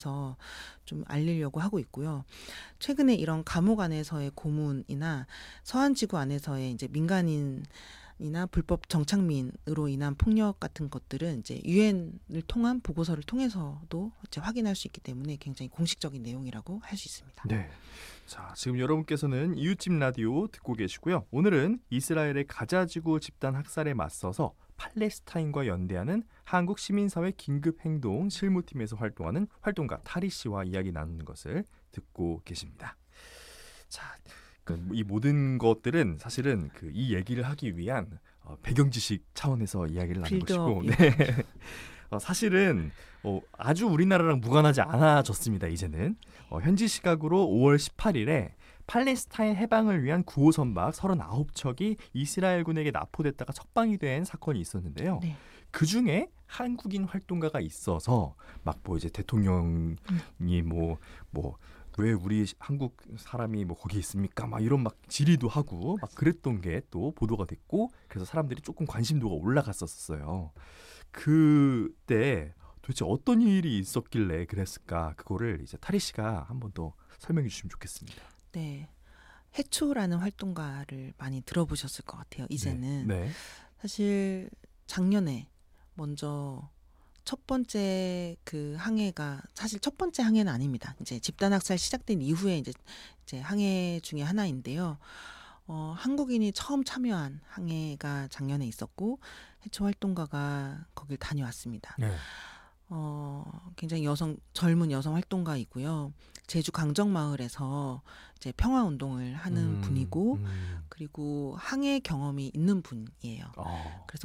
좀 알리려고 하고 있고요. 최근에 이런 감옥 안에서의 고문이나 서한지구 안에서의 이제 민간인이나 불법 정착민으로 인한 폭력 같은 것들은 이제 유엔을 통한 보고서를 통해서도 이제 확인할 수 있기 때문에 굉장히 공식적인 내용이라고 할 수 있습니다. 네. 자, 지금 여러분께서는 이웃집 라디오 듣고 계시고요. 오늘은 이스라엘의 가자지구 집단 학살에 맞서서 팔레스타인과 연대하는 한국 시민사회 긴급행동 실무팀에서 활동하는 활동가 타리 씨와 이야기 나누는 것을 듣고 계십니다. 자, 이 모든 것들은 사실은 이 얘기를 하기 위한 배경 지식 차원에서 이야기를 나눈 것이고, 빌드업 네. 사실은 아주 우리나라랑 무관하지 않아졌습니다. 이제는 현지 시각으로 5월 18일에 팔레스타인 해방을 위한 구호 선박 39척이 이스라엘군에게 납포됐다가 석방이 된 사건이 있었는데요. 네. 그 중에 한국인 활동가가 있어서 막 이제 대통령이 왜 우리 한국 사람이 거기 있습니까? 막 이런 막 질의도 하고 막 그랬던 게 또 보도가 됐고, 그래서 사람들이 조금 관심도가 올라갔었어요. 그때 도대체 어떤 일이 있었길래 그랬을까? 그거를 이제 타리 씨가 한 번 더 설명해 주시면 좋겠습니다. 네. 해초라는 활동가를 많이 들어보셨을 것 같아요. 이제는 네. 사실 작년에 먼저 첫 번째 그 항해가 사실 첫 번째 항해는 아닙니다. 이제 집단 학살 시작된 이후에 이제 항해 중에 하나인데요. 한국인이 처음 참여한 항해가 작년에 있었고 해초 활동가가 거길 다녀왔습니다. 네. 굉장히 젊은 여성 활동가이고요. 제주 강정마을에서 이제 평화 운동을 하는 분이고, 그리고 항해 경험이 있는 분이에요. 그래서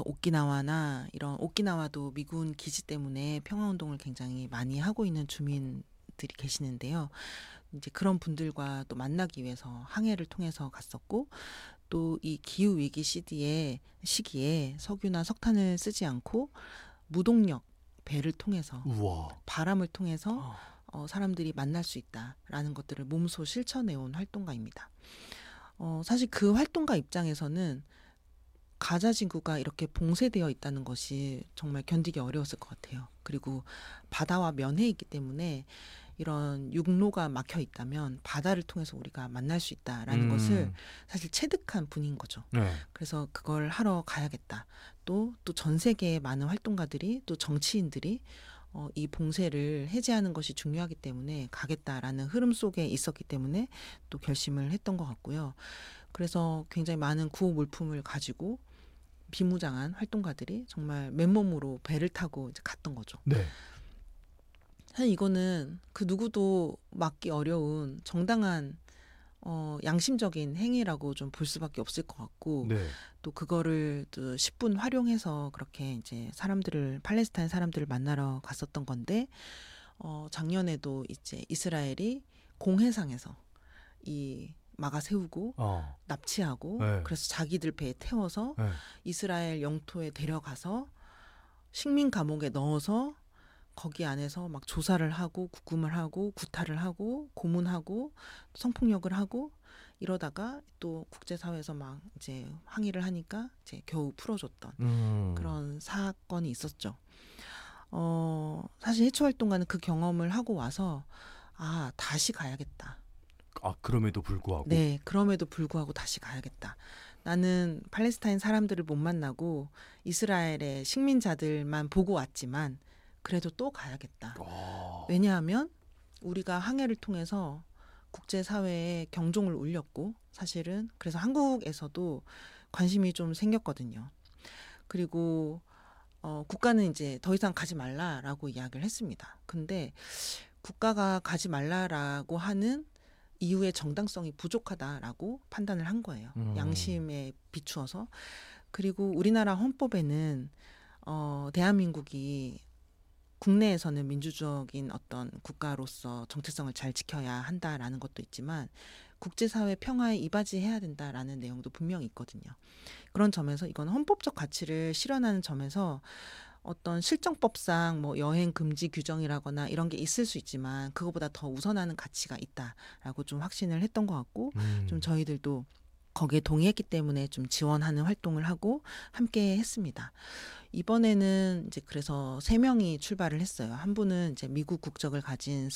오키나와도 미군 기지 때문에 평화 운동을 굉장히 많이 하고 있는 주민들이 계시는데요. 이제 그런 분들과 또 만나기 위해서 항해를 통해서 갔었고, 또 이 기후 위기 시기에 석유나 석탄을 쓰지 않고 무동력 배를 통해서 우와. 바람을 통해서 사람들이 만날 수 있다라는 것들을 몸소 실천해온 활동가입니다. 사실 그 활동가 입장에서는 가자지구가 이렇게 봉쇄되어 있다는 것이 정말 견디기 어려웠을 것 같아요. 그리고 바다와 면해 있기 때문에 이런 육로가 막혀 있다면 바다를 통해서 우리가 만날 수 있다라는 것을 사실 체득한 분인 거죠. 네. 그래서 그걸 하러 가야겠다. 또 전 세계의 많은 활동가들이 또 정치인들이 이 봉쇄를 해제하는 것이 중요하기 때문에 가겠다라는 흐름 속에 있었기 때문에 또 결심을 했던 것 같고요. 그래서 굉장히 많은 구호 물품을 가지고 비무장한 활동가들이 정말 맨몸으로 배를 타고 이제 갔던 거죠. 네. 사실 이거는 그 누구도 막기 어려운 정당한 양심적인 행위라고 좀 볼 수밖에 없을 것 같고, 네. 또 그거를 또 10분 활용해서 그렇게 이제 팔레스타인 사람들을 만나러 갔었던 건데, 작년에도 이제 이스라엘이 공해상에서 막아 세우고 납치하고, 네. 그래서 자기들 배에 태워서 네. 이스라엘 영토에 데려가서 식민 감옥에 넣어서 거기 안에서 막 조사를 하고 구금을 하고 구타를 하고 고문하고 성폭력을 하고 이러다가 또 국제사회에서 막 이제 항의를 하니까 이제 겨우 풀어줬던 그런 사건이 있었죠. 사실 해초활동가는 그 경험을 하고 와서 다시 가야겠다. 그럼에도 불구하고. 네, 그럼에도 불구하고 다시 가야겠다. 나는 팔레스타인 사람들을 못 만나고 이스라엘의 식민자들만 보고 왔지만 그래도 또 가야겠다. 왜냐하면 우리가 항해를 통해서 국제사회에 경종을 울렸고, 사실은 그래서 한국에서도 관심이 좀 생겼거든요. 그리고 국가는 이제 더 이상 가지 말라라고 이야기를 했습니다. 근데 국가가 가지 말라라고 하는 이유의 정당성이 부족하다라고 판단을 한 거예요. 양심에 비추어서. 그리고 우리나라 헌법에는 대한민국이 국내에서는 민주적인 어떤 국가로서 정체성을 잘 지켜야 한다라는 것도 있지만 국제사회 평화에 이바지해야 된다라는 내용도 분명히 있거든요. 그런 점에서 이건 헌법적 가치를 실현하는 점에서 어떤 실정법상 뭐 여행 금지 규정이라거나 이런 게 있을 수 있지만 그거보다 더 우선하는 가치가 있다라고 좀 확신을 했던 것 같고, 좀 저희들도 거기에 동의했기 때문에 좀 지원하는 활동을 하고 함께 했습니다. 이번에는 이제 그래서 3명이 출발을 했어요. 한 분은 이제 미국 국적을 가진